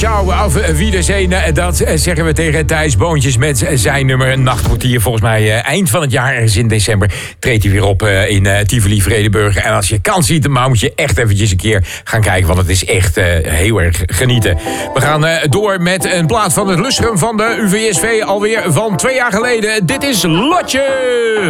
Ciao, auf Wiedersehen. Dat zeggen we tegen Thijs Boontjes met zijn nummer Nachtportier. Volgens mij eind van het jaar, ergens in december, treedt hij weer op in Tivoli Vredenburg. En als je kans ziet, maar moet je echt eventjes een keer gaan kijken, want het is echt heel erg genieten. We gaan door met een plaat van het lustrum van de UVSV alweer van 2 jaar geleden. Dit is Lotje!